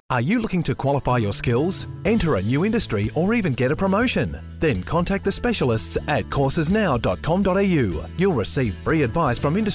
Are you looking to qualify your skills, enter a new industry, or even get a promotion? Then contact the specialists at coursesnow.com.au. You'll receive free advice from industry